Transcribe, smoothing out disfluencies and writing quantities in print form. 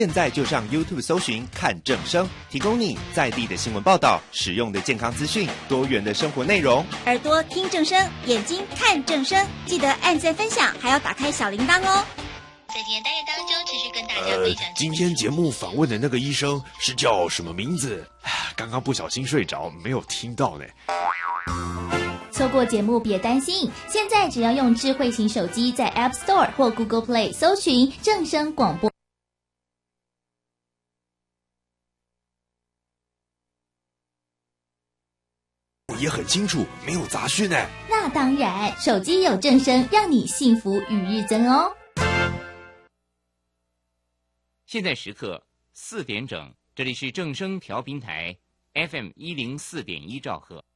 现在就上 YouTube 搜寻看正声，提供你在地的新闻报道、实用的健康资讯、多元的生活内容。 耳朵听正声，眼睛看正声，记得按赞分享，还要打开小铃铛哦。 在今天单元当中，持续跟大家分享。 今天节目访问的那个医生是叫什么名字？刚刚不小心睡着，没有听到呢。 错过节目别担心，现在只要用智慧型手机在 App Store 或 Google Play 搜寻正声广播。 也很清楚，没有杂讯呢。 那当然，手机有正声，让你幸福与日增哦。 现在时刻4点整，这里是正声调频台 FM104.1兆赫。